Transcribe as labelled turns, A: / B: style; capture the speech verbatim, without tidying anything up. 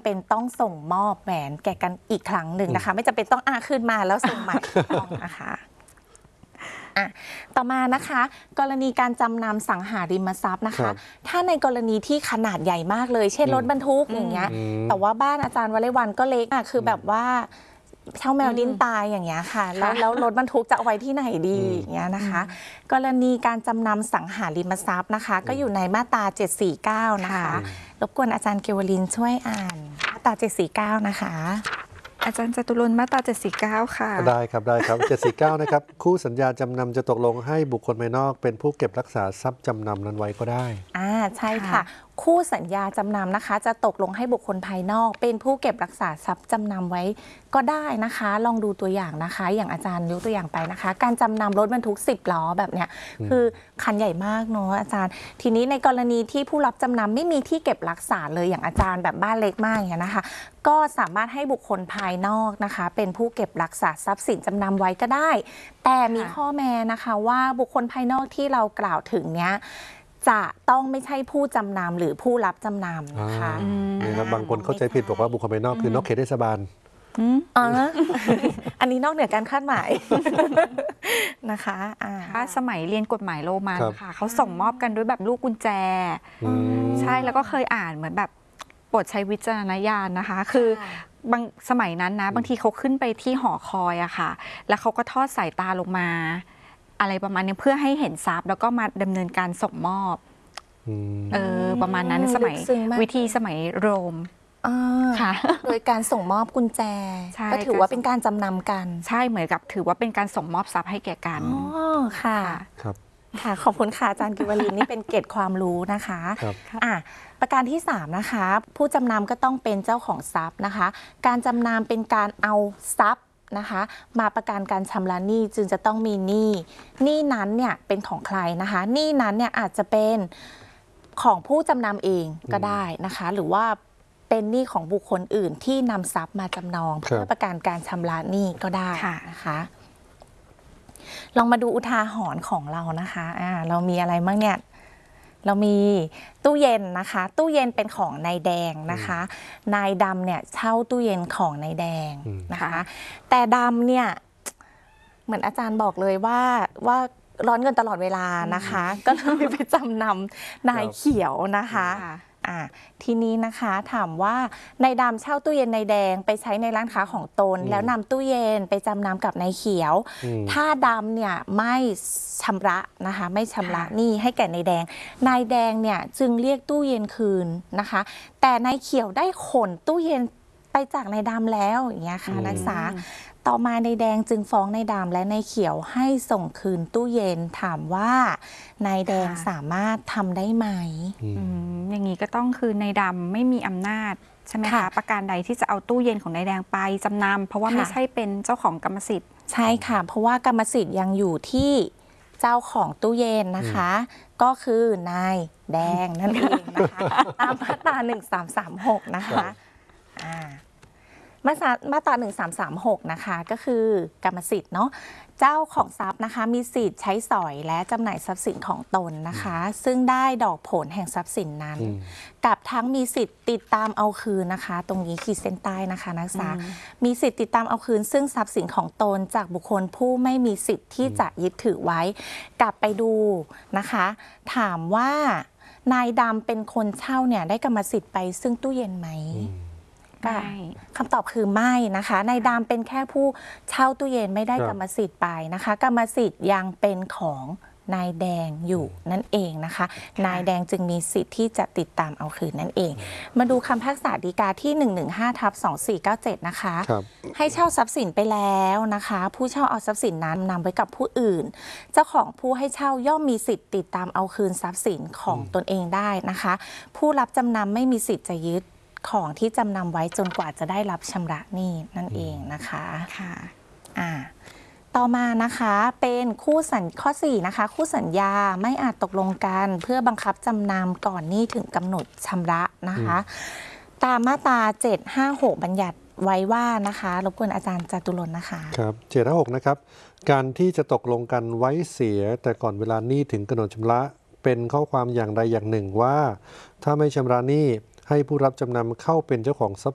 A: เป็นต้องส่งมอบแหวนแก่กันอีกครั้งหนึ่งนะคะไม่จำเป็นต้องอาคืนมาแล้วส่งใหม่ต้องนะคะต่อมานะคะกรณีการจำนำสังหาริมทรัพย์นะคะถ้าในกรณีที่ขนาดใหญ่มากเลยเช่นรถบรรทุกอย่างเงี้ยแต่ว่าบ้านอาจารย์วลัยวันก็เล็กอ่ะคือแบบว่าเช่าแมวลิ้นตายอย่างเงี้ยค่ะแล้วแล้วรถบรรทุกจะเอาไว้ที่ไหนดีอย่างเงี้ยนะคะกรณีการจำนำสังหาริมทรัพย์นะคะก็อยู่ในมาตราเจ็ดสี่เก้านะคะรบกวนอาจารย์เกวลินช่วยอ่านมาตราเจ็ดสี่เก้านะคะ
B: อาจารย์จตุรนต์มาตราเจ็ดสี่เก้าค่ะ
C: ได้ครับได้ครับเจ็ดสี่เก้านะครับคู่สัญญาจำนำจะตกลงให้บุคคลภายนอกเป็นผู้เก็บรักษาทรัพย์จำนำนั้นไว้ก็ได้
A: อ่าใช่ค่ะคู่สัญญาจำนำนะคะจะตกลงให้บุคคลภายนอกเป็นผู้เก็บรักษาทรัพย์จำนำไว้ก็ได้นะคะลองดูตัวอย่างนะคะอย่างอาจารย์ยกตัวอย่างไปนะคะการจำนำรถบรรทุกสิบล้อแบบเนี้ยคือคันใหญ่มากเนาะอาจารย์ทีนี้ในกรณีที่ผู้รับจำนำไม่มีที่เก็บรักษาเลยอย่างอาจารย์แบบบ้านเล็กมากอย่างนี้นะคะก็สามารถให้บุคคลภายนอกนะคะเป็นผู้เก็บรักษาทรัพย์สินจำนำไว้ก็ได้แต่มีข้อแม้นะคะว่าบุคคลภายนอกที่เรากล่าวถึงเนี้ยจะต้องไม่ใช่ผู้จำนำหรือผู้รับจำนำนะคะ
C: นี่ครับบางคนเข้าใจผิดบอกว่าบุคคลภายนอกคือนอกเขตเทศบาล
A: อ๋ออันนี้นอกเหนือการคาดหมายนะคะ
B: ถ้าสมัยเรียนกฎหมายโรมันค่ะเขาส่งมอบกันด้วยแบบลูกกุญแจใช่แล้วก็เคยอ่านเหมือนแบบโปรดใช้วิจารณญาณนะคะคือบางสมัยนั้นนะบางทีเขาขึ้นไปที่หอคอยอะค่ะแล้วเขาก็ทอดสายตาลงมาอะไรประมาณนี้เพื่อให้เห็นทรัพย์แล้วก็มาดำเนินการส่งมอบเออประมาณนั้นสมัยวิธีสมัยโรม
A: ค่ะโดยการส่งมอบกุญแจก็ถือว่าเป็นการจำนำกัน
B: ใช่เหมือนกับถือว่าเป็นการส่งมอบทรัพย์ให้แก่กัน
A: อ๋อค่ะ
C: ครับ
A: ค่ะขอบคุณค่ะอาจารย์กิวลินนี่เป็นเกร็ดความรู้นะคะอ่ะประการที่สามนะคะผู้จำนำก็ต้องเป็นเจ้าของทรัพย์นะคะการจำนำเป็นการเอาทรัพย์นะคะมาประกันการชำระหนี้จึงจะต้องมีหนี้หนี้นั้นเนี่ยเป็นของใครนะคะหนี้นั้นเนี่ยอาจจะเป็นของผู้จำนำเองก็ได้นะคะหรือว่าเป็นหนี้ของบุคคลอื่นที่นำทรัพย์มาจำนองเพื่อประกันการชำระหนี้ก็ได้นะคะลองมาดูอุทาหรณ์ของเรานะคะอ่าเรามีอะไรบ้างเนี่ยเรามีตู้เย็นนะคะตู้เย็นเป็นของนายแดงนะคะนายดำเนี่ยเช่าตู้เย็นของนายแดงนะคะแต่ดำเนี่ยเหมือนอาจารย์บอกเลยว่าว่าร้อนเงินตลอดเวลานะคะก็เลยไปจำนำนายเขียวนะคะอ่าทีนี้นะคะถามว่านายดำเช่าตู้เย็นนายแดงไปใช้ในร้านค้าของตนแล้วนำตู้เย็นไปจำนำกับนายเขียวถ้าดำเนี่ยไม่ชำระนะคะไม่ชำระหนี้ให้แก่นายแดงนายแดงเนี่ยจึงเรียกตู้เย็นคืนนะคะแต่นายเขียวได้ขนตู้เย็นไปจากนายดำแล้วอย่างเงี้ยค่ะนักศึกษาต่อมานายแดงจึงฟ้องนายดำและนายเขียวให้ส่งคืนตู้เย็นถามว่านายแดงสามารถทำได้ไหม
B: อย่างนี้ก็ต้องคือนายดำไม่มีอำนาจใช่ไหมคะประการใดที่จะเอาตู้เย็นของนายแดงไปจำนำเพราะว่าไม่ใช่เป็นเจ้าของกรรมสิทธิ์
A: ใช่ค่ะเพราะว่ากรรมสิทธิ์ยังอยู่ที่เจ้าของตู้เย็นนะคะก็คือนายแดงนั่นเองนะคะตามมาตราหนึ่งสามสามหกนะคะมาตรามาตราหนึ่งสามสามหกนะคะก็คือกรรมสิทธิ์เนาะเจ้าของทรัพย์นะคะมีสิทธิ์ใช้สอยและจำหน่ายทรัพย์สินของตนนะคะซึ่งได้ดอกผลแห่งทรัพย์สินนั้นกับทั้งมีสิทธิ์ติดตามเอาคืนนะคะตรงนี้ขีดเส้นใต้นะคะนักศึกษามีสิทธิ์ติดตามเอาคืนซึ่งทรัพย์สินของตนจากบุคคลผู้ไม่มีสิทธิ์ที่จะยึดถือไว้กลับไปดูนะคะถามว่านายดำเป็นคนเช่าเนี่ยได้กรรมสิทธิ์ไปซึ่งตู้เย็นไหมคำตอบคือไม่นะคะนายดำเป็นแค่ผู้เช่าตู้เย็นไม่ได้กรรมสิทธิ์ไปนะคะกรรมสิทธิ์ยังเป็นของนายแดงอยู่นั่นเองนะคะนายแดงจึงมีสิทธิ์ที่จะติดตามเอาคืนนั่นเองมาดูคำพิพากษาฎีกาที่ หนึ่งหนึ่งห้า ทับ สองสี่เก้าเจ็ด นะคะให้เช่าทรัพย์สินไปแล้วนะคะผู้เช่าเอาทรัพย์สินนั้นนำไว้กับผู้อื่นเจ้าของผู้ให้เช่าย่อมมีสิทธิ์ติดตามเอาคืนทรัพย์สินของตนเองได้นะคะผู้รับจำนำไม่มีสิทธิ์จะยึดของที่จำนำไว้จนกว่าจะได้รับชำระหนี้นั่นเองนะคะค่ะอ่าต่อมานะคะเป็นคู่สัญข้อสี่นะคะคู่สัญญาไม่อาจตกลงกันเพื่อบังคับจำนำก่อนหนี้ถึงกำหนดชำระนะคะตามมาตราเจ็ดห้าหกบัญญัติไว้ว่านะคะรบกวนอาจารย์จตุรนต์นะคะ
C: ครับเจ็ดห้าหกนะครับการที่จะตกลงกันไว้เสียแต่ก่อนเวลาหนี้ถึงกำหนดชำระเป็นข้อความอย่างใดอย่างหนึ่งว่าถ้าไม่ชำระหนี้ให้ผู้รับจำนำเข้าเป็นเจ้าของทรัพย์